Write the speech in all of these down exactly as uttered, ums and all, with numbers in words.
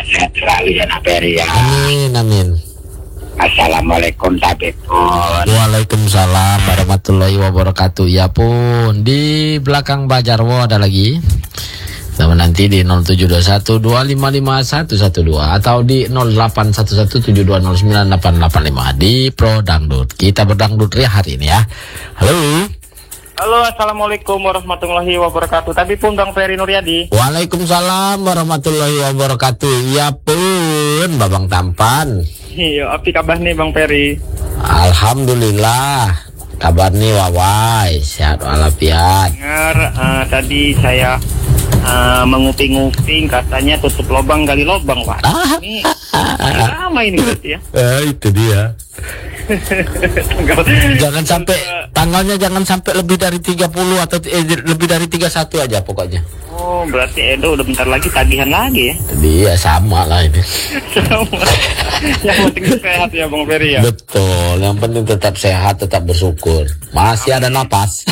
sehat selalu ya Nak Peri ya. Amin, amin. Assalamualaikum Tabipun. Waalaikumsalam warahmatullahi wabarakatuh. Ya pun, di belakang Bajarwo ada lagi. Sama nanti di nol tujuh dua satu dua lima lima satu satu dua atau di nol delapan satu satu tujuh dua nol sembilan delapan delapan lima di Pro Dangdut. Kita berdangdut ya hari ini ya. Halo. Halo, assalamualaikum warahmatullahi wabarakatuh. Tapi pun Bang Ferry Nuryadi. Waalaikumsalam warahmatullahi wabarakatuh. Ya pun, Babang Tampan. Iya, apa kabar nih Bang Ferry? Alhamdulillah. Kabar nih wawai, sehat walafiat. Dengar uh, tadi saya uh, menguping-uping katanya tutup lubang gali lubang, Pak. Ah. Ini lama ini berarti ya. Eh, itu dia. Jangan sampai tanggalnya jangan sampai lebih dari tiga puluh atau eh, lebih dari tiga puluh satu aja pokoknya. Oh, berarti Edo udah bentar lagi tagihan lagi ya. Dia sama lah ini. Sama. Yang penting sehat ya Bang Ferry ya. Betul, yang penting tetap sehat, tetap bersyukur. Masih ada napas.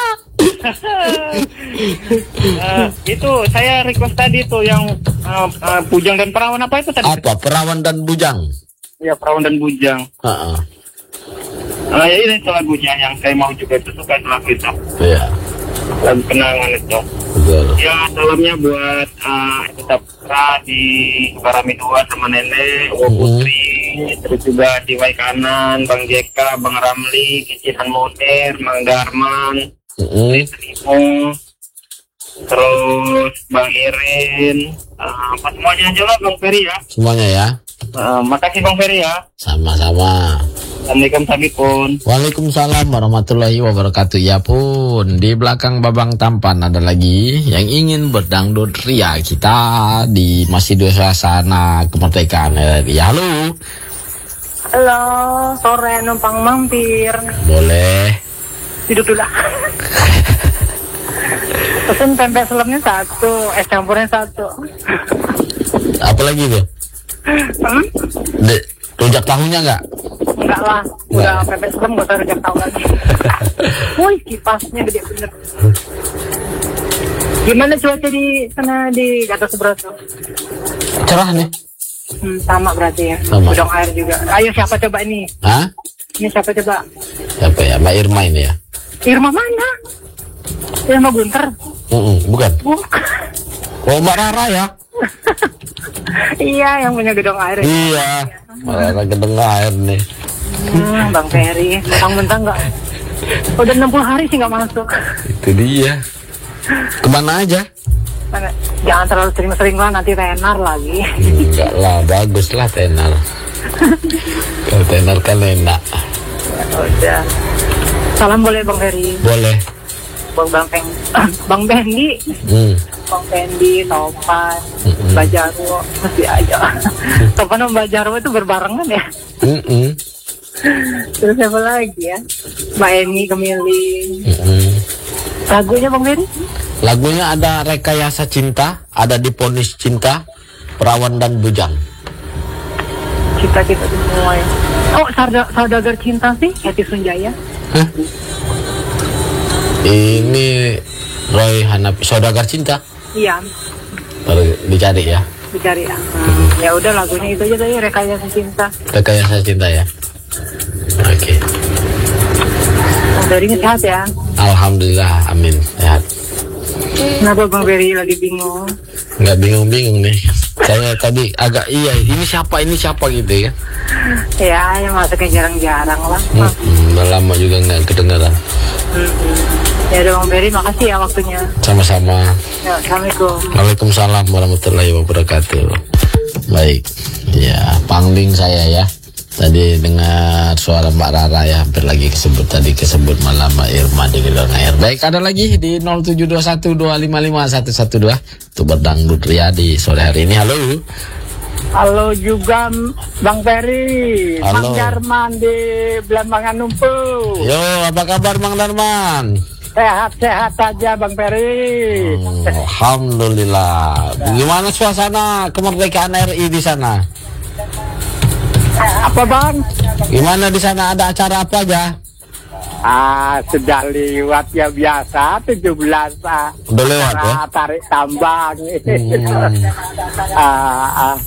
uh, itu saya request tadi tuh yang uh, uh, bujang dan perawan apa itu tadi? Apa? Perawan dan bujang. Ya, perawan dan bujang. Heeh. Uh, ya ini itu lagunya yang saya mau juga itu suka itu lagu itu. Iya. Lagu kenangan itu. Betul. Ya salamnya buat uh, tetap di Barami dua sama nenek, Wo Putri, terus juga di Wai Kanan, Bang Jeka, Bang Ramli, Kicihan Moder, Mang Darman, Mm-hmm. Trimo, terus Bang Irin, uh, apa semuanya aja lah Bang Ferry ya. Semuanya ya. Uh, makasih Bang Ferry ya. Sama-sama. Assalamualaikum Sabipun. Waalaikumsalam warahmatullahi wabarakatuh. Ya pun, di belakang Babang Tampan ada lagi yang ingin berdangdut ria kita di masih dua suasana kemerdekaan R I. Ya, halo. Halo, sore numpang mampir. Boleh. Duduk dulu lah. Pesen tempe selemnya satu, es campurnya satu. Apa lagi tuh? Hmm? De, rujak tahunya enggak? Enggak lah, udah tempe selem gak usah rejak tahu lagi. Wih, kipasnya gede bener. Gimana cuaca di sana di Gatot Subroto? Cerah nih. Hmm, sama berarti ya. Sama. Udang air juga. Ayo siapa coba ini? Hah? Ini siapa coba? Siapa ya? Mbak Irma ini ya? Irma mana? Irma Gunter? Mm-mm, bukan. Bukan. Oh, Mbak Rara ya? Iya, yang punya gedung air. Iya. Mbak Rara gedung air nih. Hmm, Bang Ferry, mentang-mentang nggak, udah enam puluh hari sih nggak masuk. Itu dia. Kemana aja? Mana- Jangan terlalu sering-sering lah, nanti tenar lagi. Enggak lah, bagus lah tenar. Kalau tenar kan enak. Udah. Salam boleh Bang Ferry, Boleh. Bang Bang Peng, Bang Bendi, Hmm. Bang Bendi, Topan, Mm-mm. Mbak Jarwo, mesti aja. Topan sama Mbak Jarwo itu berbarengan ya. Mm-mm. Terus siapa lagi ya? Mbak Eni Kemiling. Mm-mm. Lagunya Bang Ferry? Lagunya ada Rekayasa Cinta, ada Diponis Cinta, Perawan dan Bujang. Cita-cita semua ya. Oh, saudagar, saudagar cinta sih, Hetty Sunjaya. Hah? Ini Roy Hanapi, Saudagar Cinta. Iya, Baru dicari ya. dicari ya. Hmm, ya udah lagunya itu aja tadi, Rekayasa Cinta. Rekayasa Cinta ya. Oke. Bang Ferry sehat ya. Alhamdulillah, amin, sehat. Kenapa Bang Ferry lagi bingung? Nggak bingung-bingung nih. Saya tadi agak iya, ini siapa ini siapa gitu ya. Ya, yang masuknya jarang-jarang lah. Hmm, hmm, udah lama juga nggak kedengeran. Hmm. Ya udah Bang Ferry, makasih ya waktunya. Sama-sama. Ya, Assalamualaikum. Waalaikumsalam warahmatullahi wabarakatuh. Baik, ya pangling saya ya. Tadi dengar suara Mbak Rara ya, hampir lagi kesebut tadi kesebut malam Mbak Irma di gedung air. Baik, ada lagi di nol tujuh dua satu dua lima lima satu satu dua untuk berdangdut ria di sore hari ini. Halo. Halo juga Bang Ferry, Halo. Bang Darman di Belambangan Numpu. Yo, apa kabar Bang Darman? Sehat-sehat saja Bang Ferry. Hmm, Alhamdulillah. Gimana suasana kemerdekaan R I di sana? Apa Bang? Gimana di sana, ada acara apa aja? Ah, sudah lewat ya biasa tujuh belas ah. Udah lewat ya? Tarik tambang. Hmm. ah, ah.